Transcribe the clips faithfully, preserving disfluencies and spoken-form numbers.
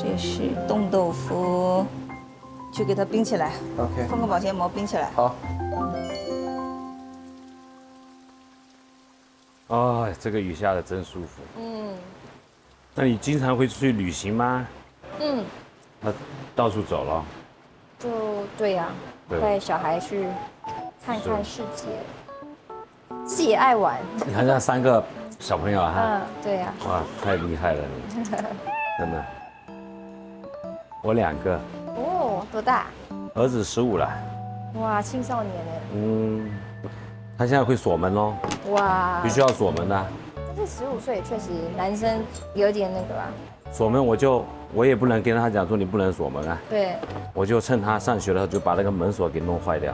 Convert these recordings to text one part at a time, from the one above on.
这是冻豆腐，去给它冰起来。 OK， 封个保鲜膜，冰起来。 好。 哦，这个雨下的真舒服。 嗯那你经常会出去旅行吗？ 嗯， 那到处走了。 就对呀， 对带小孩去看看世界，自己也爱玩。 你看这三个小朋友啊， 嗯，对呀。 哇，太厉害了你，真的。我两个， 哦，多大？ 儿子十五了， 哇，青少年哎。 嗯，他现在会锁门哦， 哇必，须要锁门的。 但是十五岁确实男生有点那个吧。 锁门我就我也不能跟他讲说你不能锁门啊， 对， 我就趁他上学的时候就把那个门锁给弄坏掉。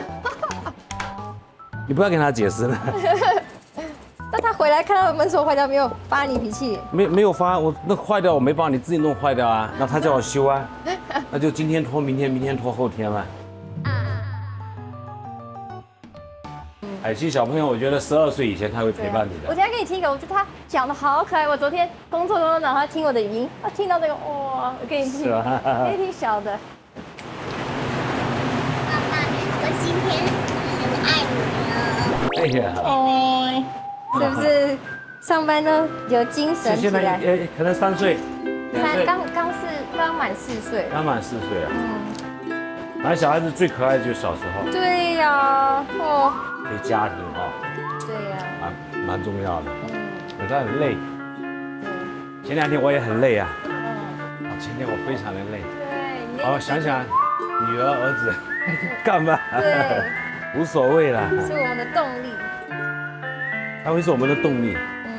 你不要跟他解释了， 那他回来看到门锁坏掉，没有发你脾气？ 没没有发我那坏掉我没帮你自己弄坏掉啊，那他叫我修啊，那就今天拖明天，明天拖后天嘛。海西小朋友，我觉得十二岁以前他会陪伴你的。 我等一下给你听一个，我觉得他讲的好可爱。我昨天工作中然后他听我的语音，他听到那个哇，我给你听， 是吧给你听小的。 妈妈，我今天很爱你哦。 哎呀， 哦，是不是上班都有精神起现在来？ 呃可能三岁， 三刚刚四刚满四岁。 刚满四岁啊。 嗯， 反正小孩子最可爱的就是小时候， 对呀，哦， 对家庭哈， 对呀， 蛮蛮重要的。 嗯， 有时候很累， 对， 前两天我也很累啊， 嗯， 啊，前天我非常的累。 对，你好，想想女儿儿子干嘛？ 对， 无所谓啦， 是我们的动力。 他会是我们的动力。 嗯，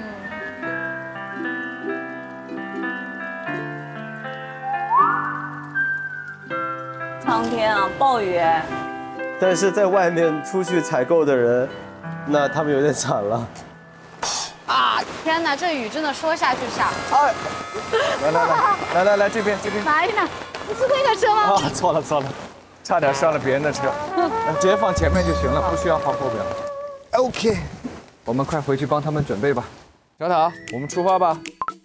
苍天啊，暴雨。 但是在外面出去采购的人，那他们有点惨了。 啊！天哪，这雨真的说下就下。 哎，来来来来来来这边这边。 哪里呢？不是那个车吗？ 啊，错了错了，差点上了别人的车，直接放前面就行了，不需要放后边。OK， 我们快回去帮他们准备吧。小塔，我们出发吧。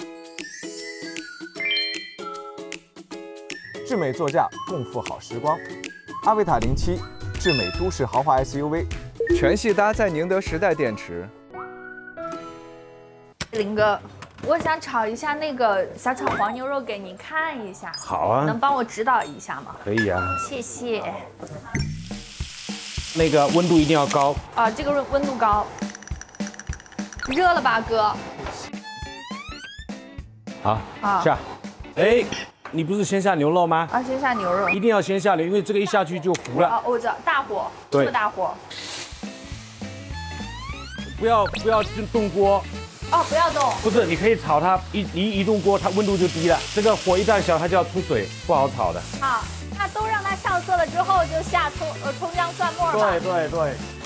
智美座驾，共赴好时光。阿维塔零七，智美都市豪华 S U V， 全系搭载宁德时代电池。 林哥，我想炒一下那个小炒黄牛肉给您看一下， 好啊能，帮我指导一下吗？ 可以啊。 谢谢。 那个温度一定要高。 啊，这个温温度高，热了吧，哥？ 好， 好下。哎，你不是先下牛肉吗？ 啊，先下牛肉。 一定要先下牛，因为这个一下去就糊了。 啊，我知道，大火， 对特大火。 不要不要动锅， 哦，不要动。 不是，你可以炒它，一一一动锅，它温度就低了。这个火一旦小，它就要出水，不好炒的。 好，那都让它上色了之后，就下葱呃葱姜蒜末吧。 对对对。